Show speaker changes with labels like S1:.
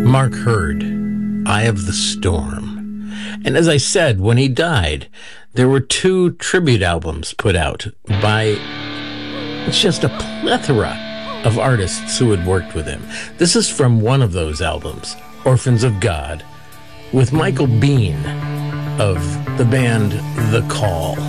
S1: Mark Hurd, Eye of the Storm. And as I said, when he died, there were 2 tribute albums put out by it's just a plethora of artists who had worked with him. This is from one of those albums, Orphans of God, with Michael Bean of the band The Call.